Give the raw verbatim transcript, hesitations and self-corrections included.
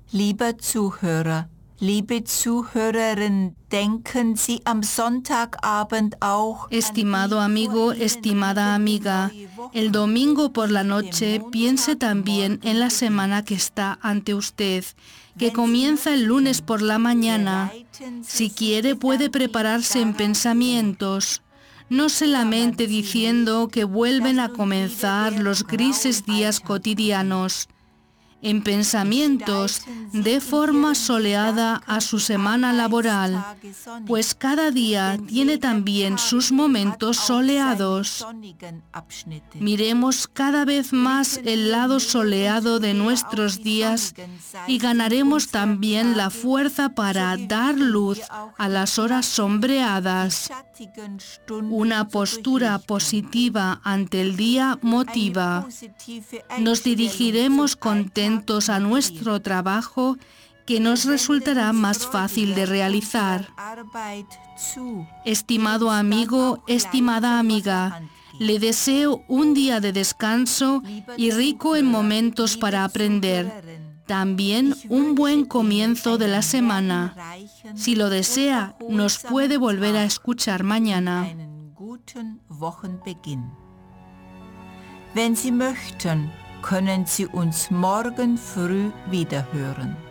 Lieber Zuhörer, liebe Zuhörerin, denken Sie am Sonntagabend auch. Estimado amigo, estimada amiga, el domingo por la noche piense también en la semana que está ante usted, que comienza el lunes por la mañana. Si quiere, puede prepararse en pensamientos. No se lamente diciendo que vuelven a comenzar los grises días cotidianos. En pensamientos, dé forma soleada a su semana laboral, pues cada día tiene también sus momentos soleados. Miremos cada vez más el lado soleado de nuestros días y ganaremos también la fuerza para dar luz a las horas sombreadas. Una postura positiva ante el día motiva. Nos dirigiremos contentos a nuestro trabajo, que nos resultará más fácil de realizar. Estimado amigo, estimada amiga, le deseo un día de descanso y rico en momentos para aprender. También un buen comienzo de la semana. Si lo desea, nos puede volver a escuchar mañana. Wenn Sie möchten, können Sie uns morgen früh wiederhören.